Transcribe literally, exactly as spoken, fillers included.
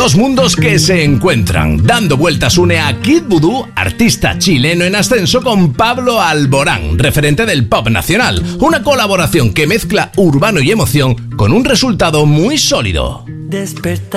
Dos mundos que se encuentran. Dando vueltas une a Kid Voodoo, artista chileno en ascenso, con Pablo Alborán, referente del pop nacional. Una colaboración que mezcla urbano y emoción con un resultado muy sólido. Despertar.